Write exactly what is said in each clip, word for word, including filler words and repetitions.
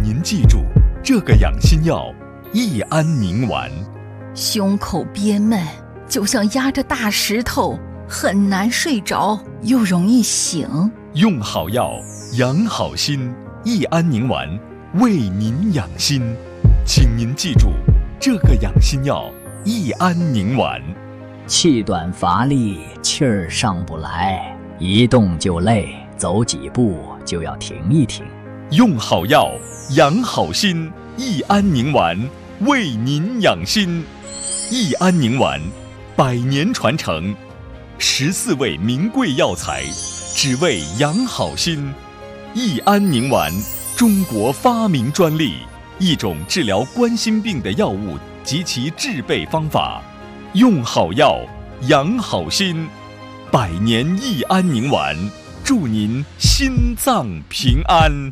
您记住这个养心药益安宁丸。 胸口憋闷，就像压着大石头，很难睡着，又容易醒。 用好药，养好心，益安宁丸为您养心。请您记住这个养心药益安宁丸。 气短乏力，气儿上不来，一动就累，走几步就要停一停。 用好药，养好心，益安宁丸为您养心。益安宁丸，百年传承，十四味名贵药材，只为养好心。益安宁丸，中国发明专利，一种治疗冠心病的药物及其制备方法。用好药，养好心，百年益安宁丸，祝您心脏平安。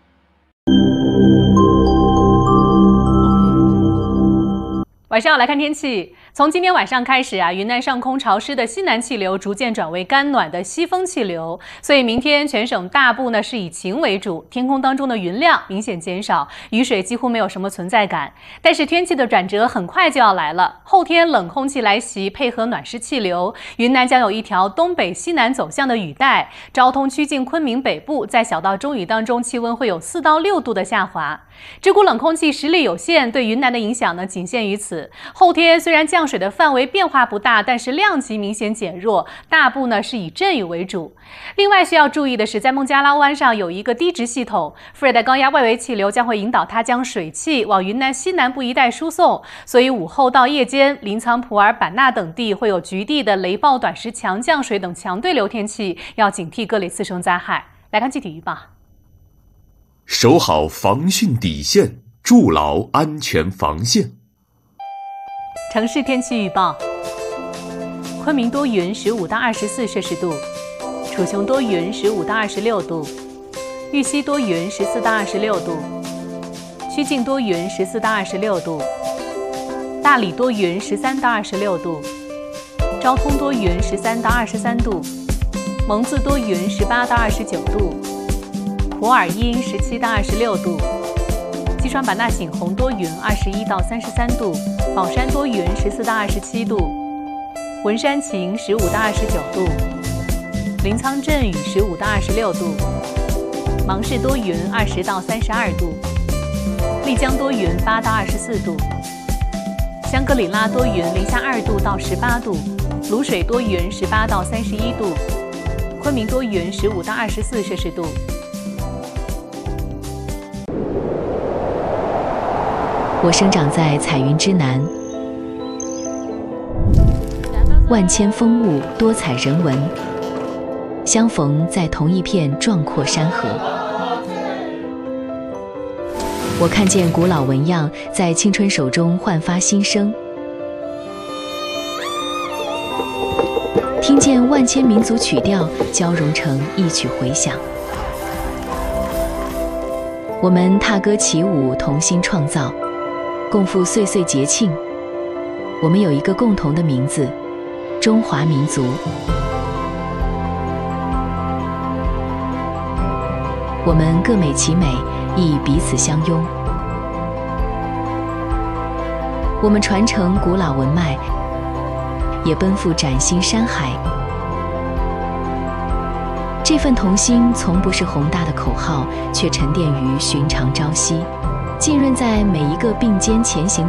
晚上要来看天气。从今天晚上开始啊，云南上空潮湿的西南气流逐渐转为干暖的西风气流，所以明天全省大部呢是以晴为主，天空当中的云量明显减少，雨水几乎没有什么存在感。但是天气的转折很快就要来了，后天冷空气来袭，配合暖湿气流，云南将有一条东北西南走向的雨带，昭通趋近昆明北部，在小到中雨当中，气温会有四到六度的下滑。这股冷空气实力有限，对云南的影响呢仅限于此。后天虽然降水的范围变化不大，但是量级明显减弱，大部呢是以阵雨为主。另外需要注意的是，在孟加拉湾上有一个低值系统，副热带高压外围气流将会引导它将水汽往云南西南部一带输送，所以午后到夜间，临沧、普洱、版纳等地会有局地的雷暴、短时强降水等强对流天气，要警惕各类次生灾害。来看具体预报。 守好防汛底线，筑牢安全防线。 城市天气预报：昆明多云，十五到二十四摄氏度；楚雄多云，十五到二十六度；玉溪多云，十四到二十六度；曲靖多云，十四到二十六度；大理多云，十三到二十六度；昭通多云，十三到二十三度；蒙自多云，十八到二十九度；普洱阴，十七到二十六度；西双版纳醒洪多云，二十一到三十三度；宝山多云，十四到二十七度；文山晴，十五到二十九度；临沧阵雨，十五到二十六度；芒市多云，二十到三十二度；丽江多云，八到二十四度；香格里拉多云，零下二度到十八度；卤水多云，十八到三十一度；昆明多云，十五到二十四摄氏度。 我生长在彩云之南，万千风物，多彩人文，相逢在同一片壮阔山河。我看见古老纹样在青春手中焕发新生，听见万千民族曲调交融成一曲回响。我们踏歌起舞，同心创造，共赴岁岁节庆。我们有一个共同的名字，中华民族。我们各美其美，亦彼此相拥。我们传承古老文脉，也奔赴崭新山海。这份同心从不是宏大的口号，却沉淀于寻常朝夕，浸润在每一个并肩前行的